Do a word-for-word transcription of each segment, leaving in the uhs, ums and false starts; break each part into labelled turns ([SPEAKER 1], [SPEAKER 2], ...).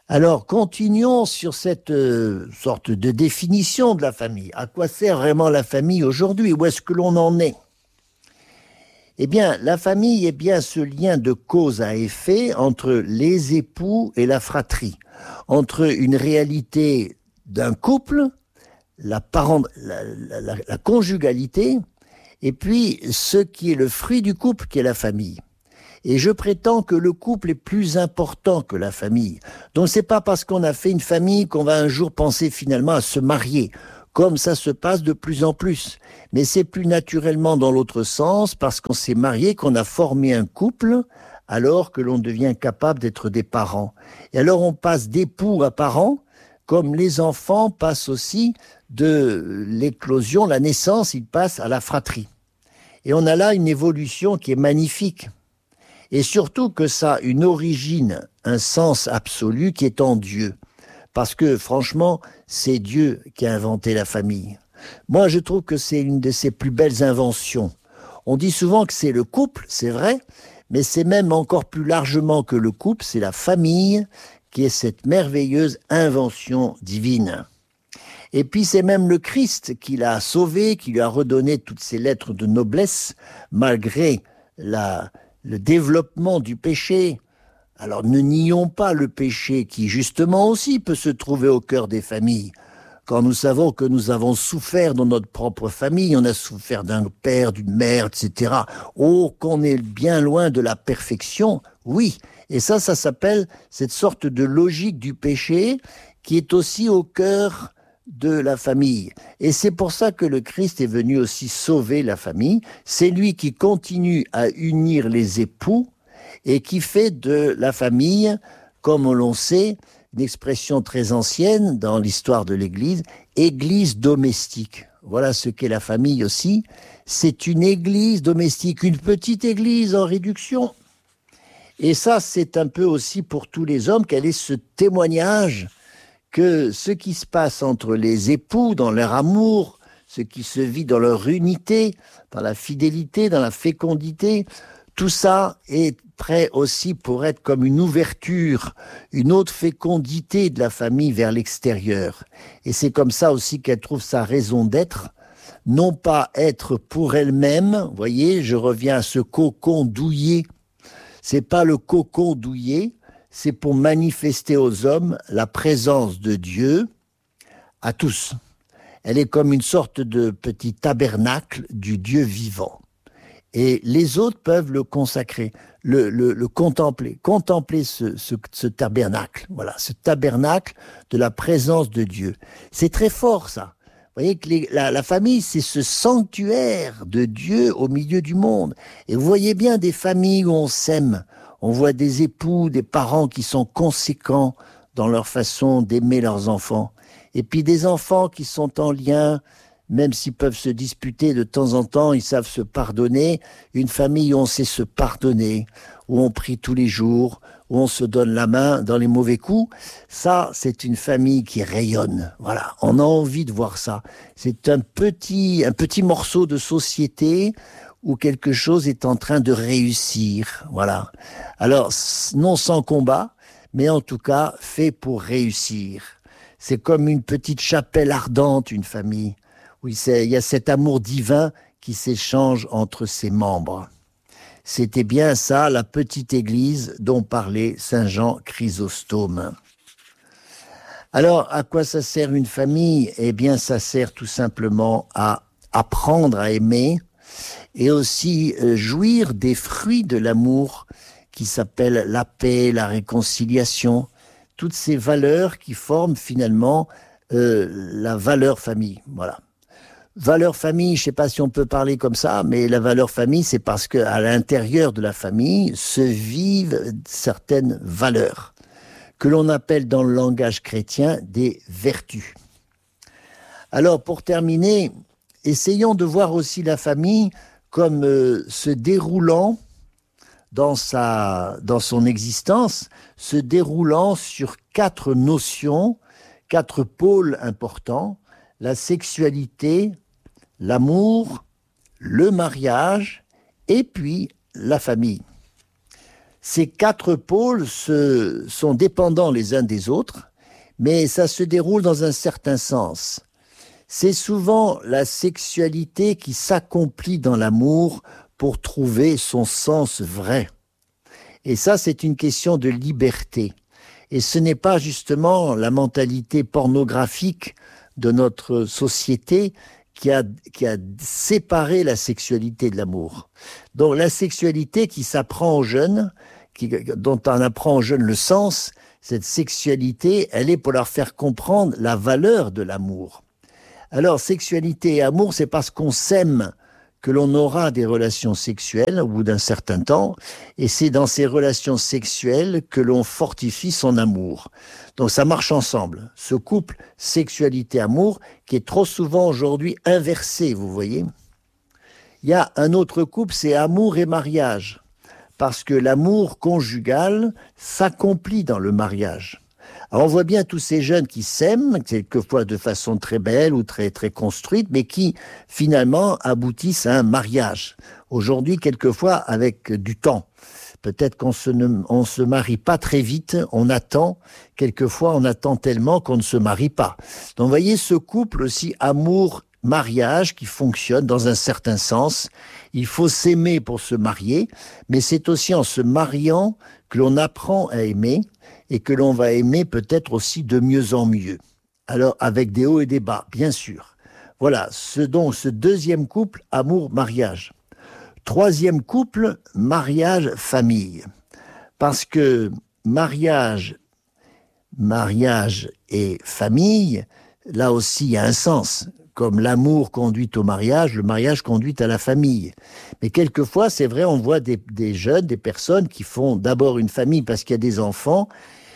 [SPEAKER 1] Alors, continuons sur cette euh, sorte de définition de la famille. À quoi sert vraiment la famille aujourd'hui? Où est-ce que l'on en est? Eh bien, la famille est bien ce lien de cause à effet entre les époux et la fratrie, entre une réalité d'un couple, la, parent, la, la, la, la conjugalité, et puis ce qui est le fruit du couple, qui est la famille. Et je prétends que le couple est plus important que la famille. Donc c'est pas parce qu'on a fait une famille qu'on va un jour penser finalement à se marier, comme ça se passe de plus en plus. Mais c'est plus naturellement dans l'autre sens, parce qu'on s'est marié, qu'on a formé un couple, alors que l'on devient capable d'être des parents. Et alors on passe d'époux à parents, comme les enfants passent aussi de l'éclosion, la naissance, ils passent à la fratrie. Et on a là une évolution qui est magnifique. Et surtout que ça a une origine, un sens absolu qui est en Dieu. Parce que franchement, c'est Dieu qui a inventé la famille. Moi, je trouve que c'est une de ses plus belles inventions. On dit souvent que c'est le couple, c'est vrai, mais c'est même encore plus largement que le couple, c'est la famille qui est cette merveilleuse invention divine. Et puis c'est même le Christ qui l'a sauvé, qui lui a redonné toutes ses lettres de noblesse, malgré la... le développement du péché. Alors ne nions pas le péché qui justement aussi peut se trouver au cœur des familles. Quand nous savons que nous avons souffert dans notre propre famille, on a souffert d'un père, d'une mère, et cetera. Oh, qu'on est bien loin de la perfection, oui. Et ça, ça s'appelle cette sorte de logique du péché qui est aussi au cœur de la famille. Et c'est pour ça que le Christ est venu aussi sauver la famille. C'est lui qui continue à unir les époux et qui fait de la famille, comme l'on sait, une expression très ancienne dans l'histoire de l'Église, église domestique. Voilà ce qu'est la famille aussi. C'est une église domestique, une petite église en réduction. Et ça, c'est un peu aussi pour tous les hommes, quel est ce témoignage que ce qui se passe entre les époux dans leur amour, ce qui se vit dans leur unité, dans la fidélité, dans la fécondité, tout ça est prêt aussi pour être comme une ouverture, une autre fécondité de la famille vers l'extérieur. Et c'est comme ça aussi qu'elle trouve sa raison d'être, non pas être pour elle-même, vous voyez, je reviens à ce cocon douillet, c'est pas le cocon douillet, c'est pour manifester aux hommes la présence de Dieu à tous. Elle est comme une sorte de petit tabernacle du Dieu vivant. Et les autres peuvent le consacrer, le, le, le contempler, contempler ce, ce, ce tabernacle, voilà, ce tabernacle de la présence de Dieu. C'est très fort, ça. Vous voyez que les, la, la famille, c'est ce sanctuaire de Dieu au milieu du monde. Et vous voyez bien des familles où on s'aime. On voit des époux, des parents qui sont conséquents dans leur façon d'aimer leurs enfants. Et puis des enfants qui sont en lien, même s'ils peuvent se disputer de temps en temps, ils savent se pardonner. Une famille où on sait se pardonner, où on prie tous les jours, où on se donne la main dans les mauvais coups, ça, c'est une famille qui rayonne. Voilà, on a envie de voir ça. C'est un petit, un petit morceau de société où quelque chose est en train de réussir. Voilà. Alors, non sans combat, mais en tout cas, fait pour réussir. C'est comme une petite chapelle ardente, une famille. Oui, c'est, il y a cet amour divin qui s'échange entre ses membres. C'était bien ça, la petite église dont parlait saint Jean Chrysostome. Alors, à quoi ça sert une famille? Eh bien, ça sert tout simplement à apprendre à aimer et aussi euh, jouir des fruits de l'amour qui s'appellent la paix, la réconciliation, toutes ces valeurs qui forment finalement euh, la valeur famille. Voilà. Valeur famille, je ne sais pas si on peut parler comme ça, mais la valeur famille, c'est parce qu'à l'intérieur de la famille se vivent certaines valeurs que l'on appelle dans le langage chrétien des vertus. Alors, pour terminer, essayons de voir aussi la famille comme euh, se déroulant dans, sa, dans son existence, se déroulant sur quatre notions, quatre pôles importants, la sexualité, l'amour, le mariage et puis la famille. Ces quatre pôles se, sont dépendants les uns des autres, mais ça se déroule dans un certain sens. C'est souvent la sexualité qui s'accomplit dans l'amour pour trouver son sens vrai. Et ça, c'est une question de liberté. Et ce n'est pas justement la mentalité pornographique de notre société qui a, qui a séparé la sexualité de l'amour. Donc la sexualité qui s'apprend aux jeunes, qui, dont on apprend aux jeunes le sens, cette sexualité, elle est pour leur faire comprendre la valeur de l'amour. Alors sexualité et amour, c'est parce qu'on s'aime que l'on aura des relations sexuelles au bout d'un certain temps, et c'est dans ces relations sexuelles que l'on fortifie son amour. Donc ça marche ensemble, ce couple sexualité-amour qui est trop souvent aujourd'hui inversé, vous voyez. Il y a un autre couple, c'est amour et mariage, parce que l'amour conjugal s'accomplit dans le mariage. Alors on voit bien tous ces jeunes qui s'aiment, quelquefois de façon très belle ou très, très construite, mais qui finalement aboutissent à un mariage. Aujourd'hui, quelquefois avec du temps. Peut-être qu'on se ne, on se marie pas très vite, on attend, quelquefois on attend tellement qu'on ne se marie pas. Donc vous voyez ce couple aussi amour-mariage qui fonctionne dans un certain sens. Il faut s'aimer pour se marier, mais c'est aussi en se mariant que l'on apprend à aimer, et que l'on va aimer peut-être aussi de mieux en mieux. Alors, avec des hauts et des bas, bien sûr. Voilà, ce, donc, ce deuxième couple, amour-mariage. Troisième couple, mariage-famille. Parce que mariage, mariage et famille, là aussi, il y a un sens. Comme l'amour conduit au mariage, le mariage conduit à la famille. Mais quelquefois, c'est vrai, on voit des, des jeunes, des personnes qui font d'abord une famille parce qu'il y a des enfants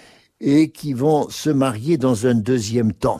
[SPEAKER 1] et qui vont se marier dans un deuxième temps.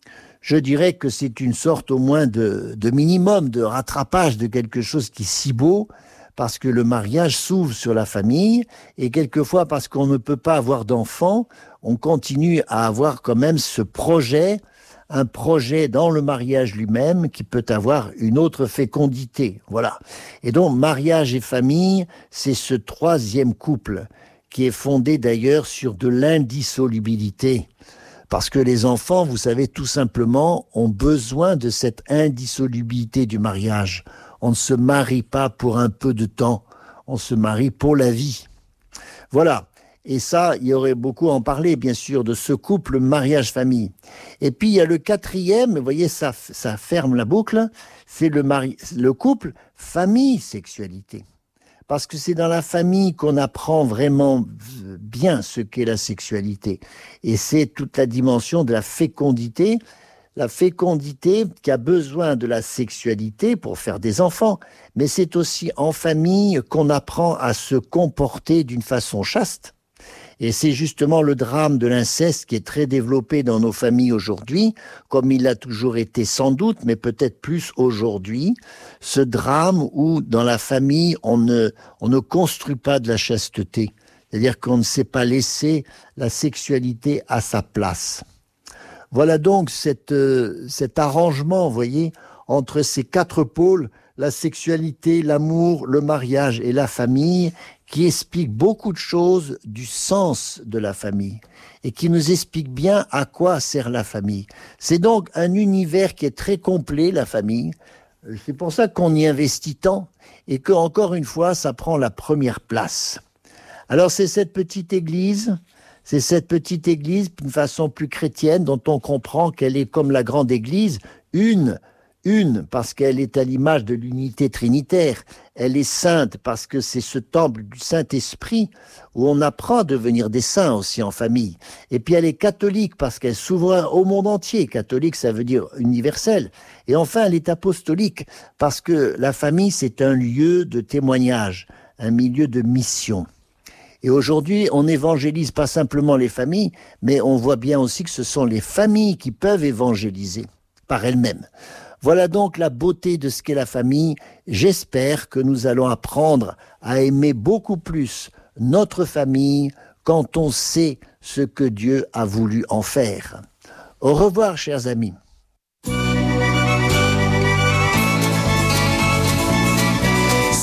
[SPEAKER 1] Je dirais que c'est une sorte au moins de, de minimum, de rattrapage de quelque chose qui est si beau, parce que le mariage s'ouvre sur la famille, et quelquefois parce qu'on ne peut pas avoir d'enfants, on continue à avoir quand même ce projet, un projet dans le mariage lui-même qui peut avoir une autre fécondité. Voilà. Et donc, mariage et famille, c'est ce troisième couple qui est fondé d'ailleurs sur de l'indissolubilité. Parce que les enfants, vous savez, tout simplement, ont besoin de cette indissolubilité du mariage. On ne se marie pas pour un peu de temps, on se marie pour la vie. Voilà. Et ça, il y aurait beaucoup à en parler, bien sûr, de ce couple mariage-famille. Et puis, il y a le quatrième, vous voyez, ça, ça ferme la boucle, c'est le, mari, le couple famille-sexualité. Parce que c'est dans la famille qu'on apprend vraiment bien ce qu'est la sexualité. Et c'est toute la dimension de la fécondité, la fécondité qui a besoin de la sexualité pour faire des enfants. Mais c'est aussi en famille qu'on apprend à se comporter d'une façon chaste. Et c'est justement le drame de l'inceste qui est très développé dans nos familles aujourd'hui, comme il a toujours été sans doute, mais peut-être plus aujourd'hui, ce drame où dans la famille, on ne, on ne construit pas de la chasteté. C'est-à-dire qu'on ne sait pas laisser la sexualité à sa place. Voilà donc cette, euh, cet arrangement, vous voyez, entre ces quatre pôles, la sexualité, l'amour, le mariage et la famille, qui explique beaucoup de choses du sens de la famille et qui nous explique bien à quoi sert la famille. C'est donc un univers qui est très complet, la famille. C'est pour ça qu'on y investit tant et que, encore une fois, ça prend la première place. Alors c'est cette petite église, c'est cette petite église d'une façon plus chrétienne dont on comprend qu'elle est comme la grande église, une Une, parce qu'elle est à l'image de l'unité trinitaire. Elle est sainte parce que c'est ce temple du Saint-Esprit où on apprend à devenir des saints aussi en famille. Et puis elle est catholique parce qu'elle s'ouvre au monde entier. Catholique, ça veut dire universel. Et enfin, elle est apostolique parce que la famille, c'est un lieu de témoignage, un milieu de mission. Et aujourd'hui, on n'évangélise pas simplement les familles, mais on voit bien aussi que ce sont les familles qui peuvent évangéliser par elles-mêmes. Voilà donc la beauté de ce qu'est la famille. J'espère que nous allons apprendre à aimer beaucoup plus notre famille quand on sait ce que Dieu a voulu en faire. Au revoir, chers amis.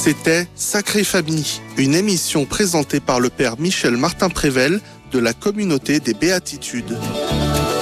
[SPEAKER 2] C'était Sacrée Famille, une émission présentée par le père Michel Martin-Prével de la communauté des Béatitudes.